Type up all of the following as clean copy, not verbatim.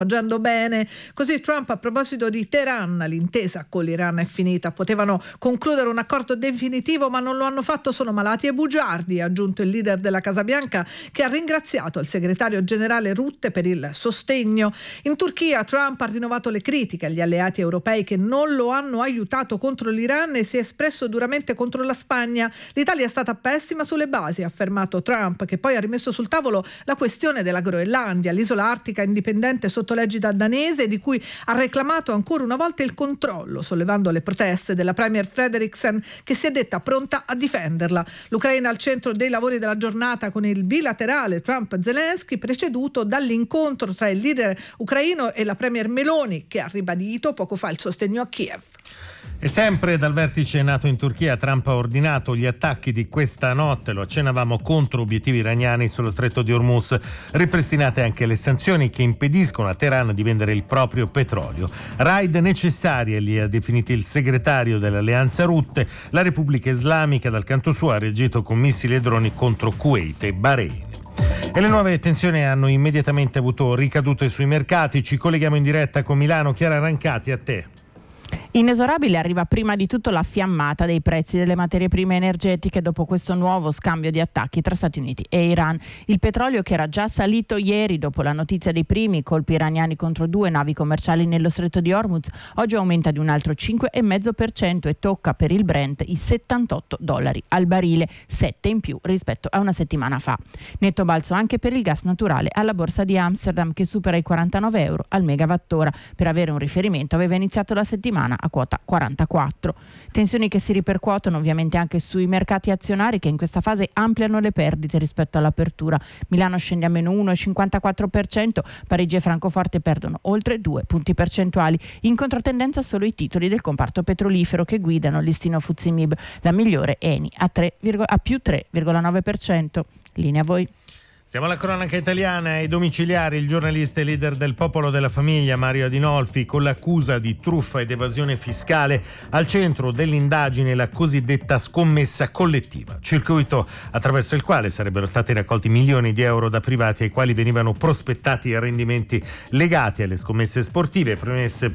agendo bene. Così Trump, a proposito di Teheran, l'intesa con l'Iran è finita, potevano concludere un accordo definitivo ma non lo hanno fatto, sono malati e bugiardi, ha aggiunto il leader della Casa Bianca, che ha ringraziato il segretario generale Rutte per il sostegno. In Turchia Trump ha rinnovato le critiche agli alleati europei che non lo hanno aiutato contro l'Iran e si è espresso duramente contro la Spagna. L'Italia è stata pessima sulle basi, ha affermato Trump, che poi ha rimesso sul tavolo la questione della Groenlandia, l'isola artica indipendente sotto l'egida danese, di cui ha reclamato ancora una volta il controllo, sollevando le proteste della premier Frederiksen, che si è detta pronta a difenderla. L'Ucraina al centro dei lavori della giornata, con il bilaterale Trump-Zelensky preceduto dall'incontro tra il leader ucraino e la premier Meloni, che ha ribadito poco fa il sostegno a Kiev. E sempre dal vertice NATO in Turchia, Trump ha ordinato gli attacchi di questa notte, lo accennavamo, contro obiettivi iraniani sullo stretto di Hormuz, ripristinate anche le sanzioni che impediscono a Teheran di vendere il proprio petrolio. Raid necessarie li ha definiti il segretario dell'alleanza Rutte. La Repubblica Islamica dal canto suo ha reagito con missili e droni contro Kuwait e Bahrain. E le nuove tensioni hanno immediatamente avuto ricadute sui mercati. Ci colleghiamo in diretta con Milano. Chiara Rancati, a te. Inesorabile arriva prima di tutto la fiammata dei prezzi delle materie prime energetiche dopo questo nuovo scambio di attacchi tra Stati Uniti e Iran. Il petrolio, che era già salito ieri dopo la notizia dei primi colpi iraniani contro 2 navi commerciali nello stretto di Hormuz, oggi aumenta di un altro 5,5% e tocca per il Brent i $78 al barile, 7 in più rispetto a una settimana fa. Netto balzo anche per il gas naturale alla borsa di Amsterdam, che supera i €49 al megawattora. Per avere un riferimento, aveva iniziato la settimana a quota 44. Tensioni che si ripercuotono ovviamente anche sui mercati azionari, che in questa fase ampliano le perdite rispetto all'apertura. Milano scende a meno 1,54%, Parigi e Francoforte perdono oltre 2 punti percentuali. In controtendenza solo i titoli del comparto petrolifero, che guidano il listino FTSE MIB. La migliore Eni a più 3,9%. Linea a voi. Siamo alla cronaca italiana. Ai domiciliari il giornalista e leader del Popolo della Famiglia Mario Adinolfi, con l'accusa di truffa ed evasione fiscale. Al centro dell'indagine la cosiddetta scommessa collettiva, circuito attraverso il quale sarebbero stati raccolti milioni di euro da privati ai quali venivano prospettati rendimenti legati alle scommesse sportive, promesse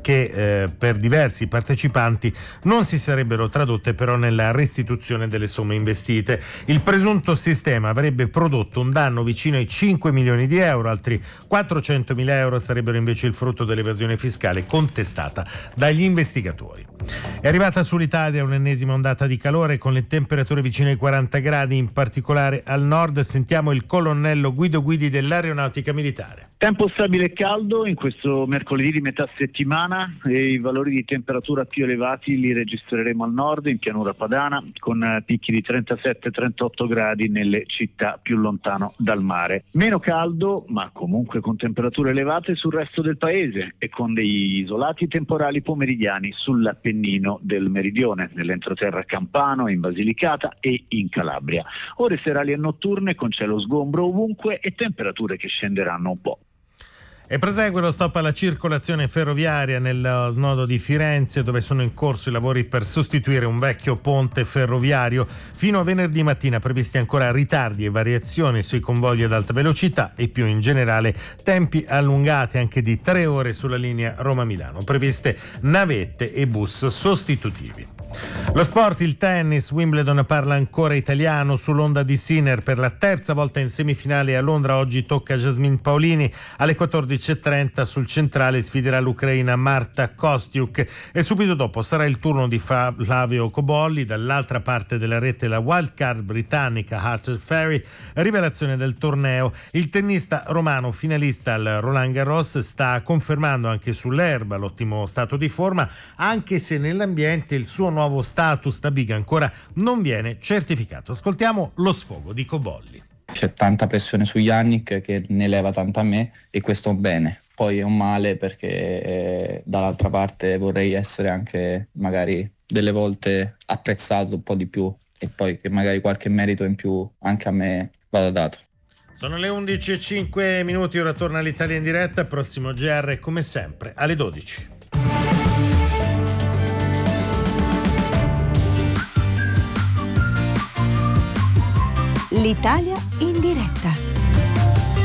che per diversi partecipanti non si sarebbero tradotte però nella restituzione delle somme investite. Il presunto sistema avrebbe prodotto un danno vicino ai 5 milioni di euro, altri 400.000 euro sarebbero invece il frutto dell'evasione fiscale contestata dagli investigatori. È arrivata sull'Italia un'ennesima ondata di calore con le temperature vicine ai 40 gradi, in particolare al nord. Sentiamo il colonnello Guido Guidi dell'Aeronautica Militare. Tempo stabile e caldo in questo mercoledì di metà settimana, e i valori di temperatura più elevati li registreremo al nord, in pianura padana, con picchi di 37-38 gradi nelle città più lontano dal mare. Meno caldo, ma comunque con temperature elevate sul resto del paese, e con degli isolati temporali pomeridiani sull'Appennino del meridione, nell'entroterra campano, in Basilicata e in Calabria. Ore serali e notturne con cielo sgombro ovunque e temperature che scenderanno un po'. E prosegue lo stop alla circolazione ferroviaria nel snodo di Firenze, dove sono in corso i lavori per sostituire un vecchio ponte ferroviario. Fino a venerdì mattina previsti ancora ritardi e variazioni sui convogli ad alta velocità e più in generale tempi allungati anche di 3 ore sulla linea Roma-Milano. Previste navette e bus sostitutivi. Lo sport, il tennis, Wimbledon parla ancora italiano sull'onda di Sinner per la terza volta in semifinale a Londra. Oggi tocca a Jasmine Paolini. Alle 14.30 sul centrale sfiderà l'ucraina Marta Kostyuk, e subito dopo sarà il turno di Flavio Cobolli. Dall'altra parte della rete la wildcard britannica Archer Ferry, rivelazione del torneo. Il tennista romano finalista al Roland Garros sta confermando anche sull'erba l'ottimo stato di forma, anche se nell'ambiente il suo nuovo status da big ancora non viene certificato. Ascoltiamo lo sfogo di Cobolli. C'è tanta pressione su Yannick che ne leva tanto a me, e questo è un bene. Poi è un male perché dall'altra parte vorrei essere anche magari delle volte apprezzato un po' di più, e poi che magari qualche merito in più anche a me vada dato. Sono le 11:05, ora torna l'Italia in diretta. Prossimo GR come sempre alle 12. L'Italia in diretta.